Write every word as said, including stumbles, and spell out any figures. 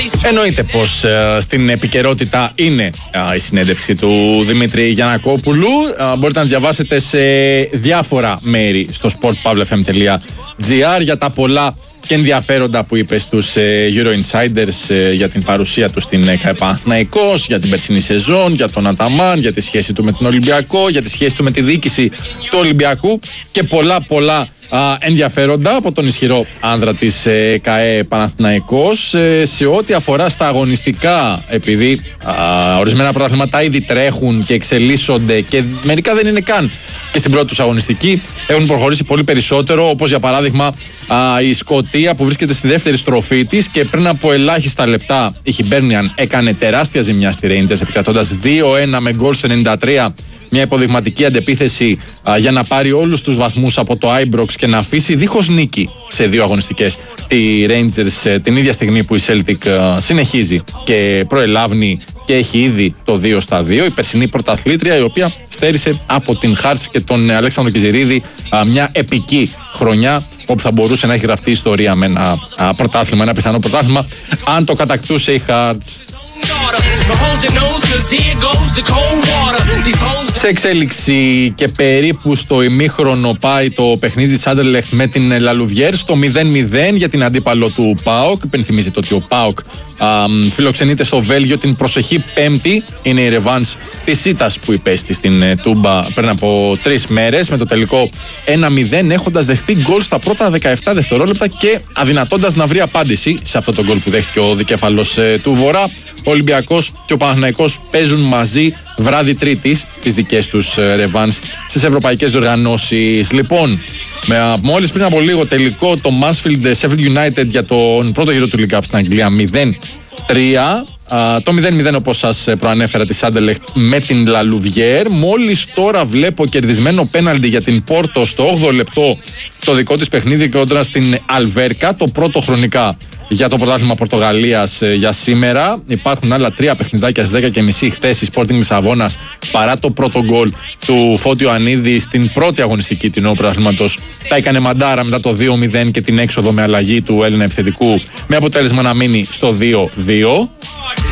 Εννοείται πως ε, στην επικαιρότητα είναι ε, η συνέντευξη του Δημήτρη Γιαννακόπουλου. Ε, μπορείτε να διαβάσετε σε διάφορα μέρη στο sport pavla f m τελεία g r για τα πολλά και ενδιαφέροντα που είπε στους ε, Euro Insiders ε, για την παρουσία του στην ΕΚΑ Παναθηναϊκός, για την περσινή σεζόν, για τον Αταμάν, για τη σχέση του με τον Ολυμπιακό, για τη σχέση του με τη διοίκηση του Ολυμπιακού και πολλά πολλά α, ενδιαφέροντα από τον ισχυρό άνδρα της ε, ΕΚΑ Παναθηναϊκός ε, σε ό,τι αφορά στα αγωνιστικά, επειδή α, ορισμένα πρωταθλήματα ήδη τρέχουν και εξελίσσονται και μερικά δεν είναι καν και στην πρώτη τους αγωνιστική, έχουν προχωρήσει πολύ περισσότερο, όπως για παράδειγμα α, η Σκωτία που βρίσκεται στη δεύτερη στροφή της και πριν από ελάχιστα λεπτά η Χιμπέρνιαν έκανε τεράστια ζημιά στη Rangers επικρατώντας δύο ένα με γκολ στο ενενήντα τρία, μια υποδειγματική αντεπίθεση α, για να πάρει όλους τους βαθμούς από το Ibrox και να αφήσει δίχως νίκη σε δύο αγωνιστικές τη Rangers την ίδια στιγμή που η Celtic α, συνεχίζει και προελάβνει και έχει ήδη το δύο στα δύο, η περσινή πρωταθλήτρια η οποία στέρισε από την Hearts και τον Αλέξανδρο Κιζηρίδη α, μια επική χρονιά όπου θα μπορούσε να έχει γραφτεί ιστορία με ένα α, πρωτάθλημα, ένα πιθανό πρωτάθλημα αν το κατακτούσε η Hearts. Σε εξέλιξη και περίπου στο ημίχρονο πάει το παιχνίδι της Anderlecht με την Λαλουβιέρ στο μηδέν μηδέν για την αντίπαλο του ΠΑΟΚ. Υπενθυμίζεται ότι ο ΠΑΟΚ α, φιλοξενείται στο Βέλγιο την προσεχή Πέμπτη. Είναι η ρεβάνς της ήττας που υπέστη στην ε, Τούμπα πριν από τρεις μέρες με το τελικό ένα μηδέν, έχοντας δεχτεί γκολ στα πρώτα δεκαεπτά δευτερόλεπτα και αδυνατώντας να βρει απάντηση σε αυτό το γκολ που δέχτηκε ο δικέφαλος ε, του Βορρά. Ο Ολυμπιακός και ο Παναθηναϊκός παίζουν μαζί βράδυ Τρίτης τις δικές τους ε, ρεβάνς στις ευρωπαϊκές διοργανώσεις. Λοιπόν, με, μόλις πριν από λίγο τελικό το Mansfield Sheffield United για τον πρώτο γύρο του League Cup στην Αγγλία μηδέν τρία. Uh, το μηδέν μηδέν όπως σας προανέφερα της Anderlecht με την Λαλουβιέρ. Μόλις τώρα βλέπω κερδισμένο πέναλτι για την Πόρτο στο όγδοο λεπτό το δικό της παιχνίδι κόντρα στην Αλβέρκα, το πρώτο χρονικά για το πρωτάθλημα Πορτογαλίας ε, για σήμερα. Υπάρχουν άλλα τρία παιχνιδάκια στις δέκα και μισή χθες η Sporting Λισαβόνας παρά το πρώτο γκολ του Φώτιο Ανίδη στην πρώτη αγωνιστική του νέου πρωταθλήματος. Τα έκανε μαντάρα μετά το δύο μηδέν και την έξοδο με αλλαγή του Έλληνα επιθετικού με αποτέλεσμα να μείνει στο δύο δύο.